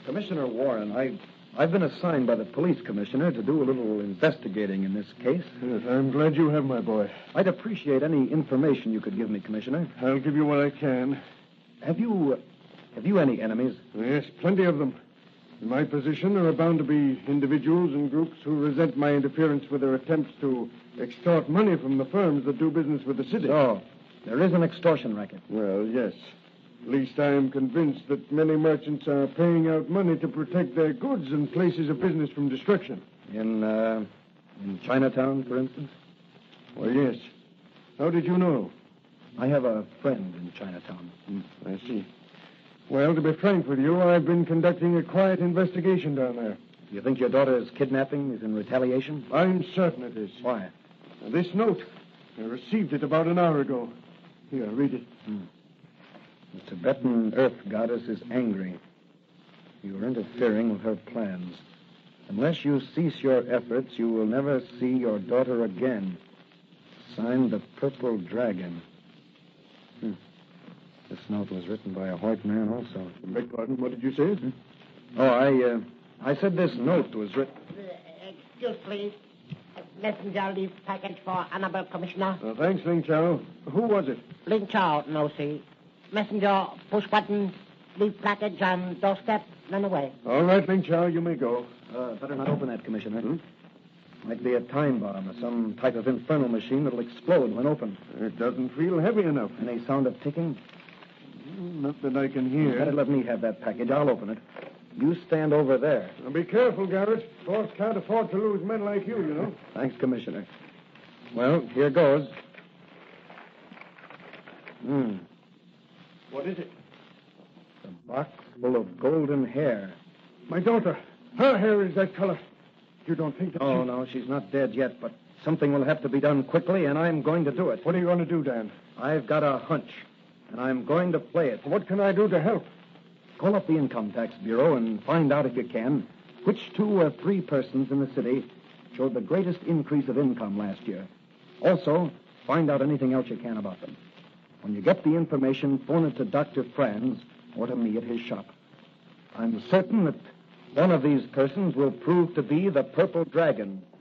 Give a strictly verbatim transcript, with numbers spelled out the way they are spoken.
Commissioner Warren, I, I've been assigned by the police commissioner to do a little investigating in this case. Yes, I'm glad you have, my boy. I'd appreciate any information you could give me, Commissioner. I'll give you what I can. Have you, uh, have you any enemies? Yes, plenty of them. In my position, there are bound to be individuals and groups who resent my interference with their attempts to extort money from the firms that do business with the city. So, there is an extortion racket. Well, yes. At least I am convinced that many merchants are paying out money to protect their goods and places of business from destruction. In, uh, in Chinatown, for instance? Well, yes. How did you know? I have a friend in Chinatown. Hmm, I see. Well, to be frank with you, I've been conducting a quiet investigation down there. You think your daughter's kidnapping is in retaliation? I'm certain it is. Why? Now, this note, I received it about an hour ago. Here, read it. Hmm. The Tibetan Earth Goddess is angry. You are interfering with her plans. Unless you cease your efforts, you will never see your daughter again. Signed, the Purple Dragon. Hmm. This note was written by a white man also. Beg pardon, what did you say? Hmm? Oh, I, uh, I said this note was written... Uh, excuse, please. Messenger leave package for Annabelle, Commissioner. Uh, thanks, Ling Chao. Who was it? Ling Chao, no see. Messenger, push button, leave package on doorstep, run away. All right, Ling Chao, you may go. Uh, better not open that, Commissioner. Hmm? Might be a time bomb or some type of infernal machine that'll explode when opened. It doesn't feel heavy enough. Any sound of ticking? Not that I can hear. Better let me have that package. I'll open it. You stand over there. Now, be careful, Garrett. Force can't afford to lose men like you, you know. Thanks, Commissioner. Well, here goes. Hmm. What is it? A box full of golden hair. My daughter. Her hair is that color. You don't think that Oh, she... no, she's not dead yet, but something will have to be done quickly, and I'm going to do it. What are you going to do, Dan? I've got a hunch, and I'm going to play it. What can I do to help? Call up the Income Tax Bureau and find out, if you can, which two or three persons in the city showed the greatest increase of income last year. Also, find out anything else you can about them. When you get the information, phone it to Doctor Franz or to me at his shop. I'm certain that one of these persons will prove to be the Purple Dragon.